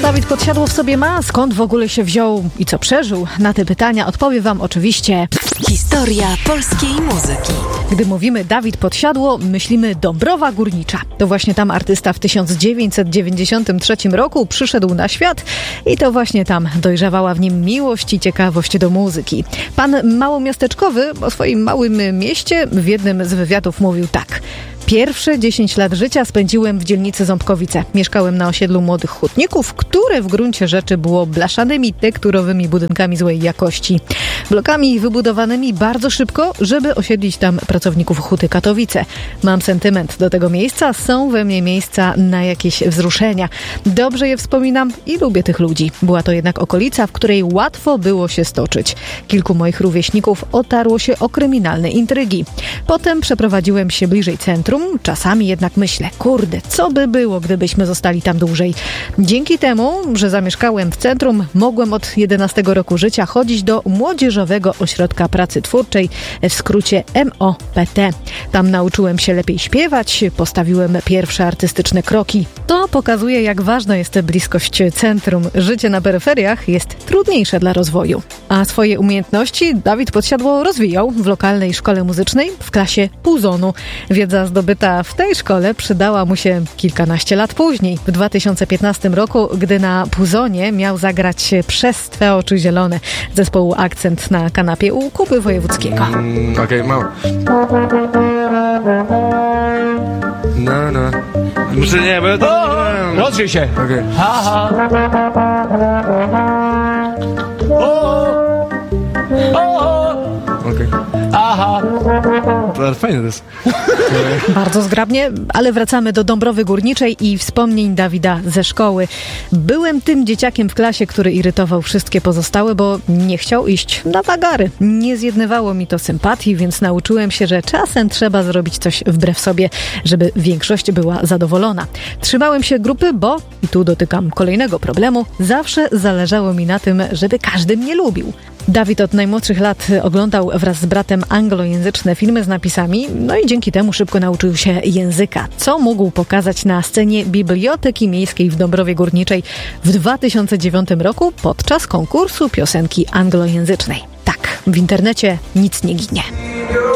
Dawid Podsiadło w sobie ma? Skąd w ogóle się wziął i co przeżył? Na te pytania odpowie wam oczywiście historia polskiej muzyki. Gdy mówimy Dawid Podsiadło, myślimy Dąbrowa Górnicza. To właśnie tam artysta w 1993 roku przyszedł na świat i to właśnie tam dojrzewała w nim miłość i ciekawość do muzyki. Pan małomiasteczkowy o swoim małym mieście w jednym z wywiadów mówił tak: pierwsze 10 lat życia spędziłem w dzielnicy Ząbkowice. Mieszkałem na osiedlu młodych hutników, które w gruncie rzeczy było blaszanymi, tekturowymi budynkami złej jakości. Blokami wybudowanymi bardzo szybko, żeby osiedlić tam pracowników Huty Katowice. Mam sentyment do tego miejsca, są we mnie miejsca na jakieś wzruszenia. Dobrze je wspominam i lubię tych ludzi. Była to jednak okolica, w której łatwo było się stoczyć. Kilku moich rówieśników otarło się o kryminalne intrygi. Potem przeprowadziłem się bliżej centrum. Czasami jednak myślę, kurde, co by było, gdybyśmy zostali tam dłużej. Dzięki temu, że zamieszkałem w centrum, mogłem od 11 roku życia chodzić do Młodzieżowego Ośrodka Pracy Twórczej, w skrócie MOPT. Tam nauczyłem się lepiej śpiewać, postawiłem pierwsze artystyczne kroki. To pokazuje, jak ważna jest bliskość centrum. Życie na peryferiach jest trudniejsze dla rozwoju. A swoje umiejętności Dawid Podsiadło rozwijał w lokalnej szkole muzycznej w klasie Puzonu. Wiedza zdobyta w tej szkole przydała mu się kilkanaście lat później. W 2015 roku, gdy na Puzonie miał zagrać Przez Twe oczy zielone zespołu Akcent na kanapie u Kuby Wojewódzkiego. Okej, mało. No. Muszę nie, bo ja to... Rozrzyj się! Okej. Ha. Okej. Aha. To fajne to jest. Bardzo zgrabnie, ale wracamy do Dąbrowy Górniczej i wspomnień Dawida ze szkoły. Byłem tym dzieciakiem w klasie, który irytował wszystkie pozostałe, bo nie chciał iść na wagary. Nie zjednywało mi to sympatii, więc nauczyłem się, że czasem trzeba zrobić coś wbrew sobie, żeby większość była zadowolona. Trzymałem się grupy, bo, i tu dotykam kolejnego problemu, zawsze zależało mi na tym, żeby każdy mnie lubił. Dawid od najmłodszych lat oglądał wraz z bratem anglojęzyczne filmy z napisami, no i dzięki temu szybko nauczył się języka, co mógł pokazać na scenie Biblioteki Miejskiej w Dąbrowie Górniczej w 2009 roku podczas konkursu piosenki anglojęzycznej. Tak, w internecie nic nie ginie.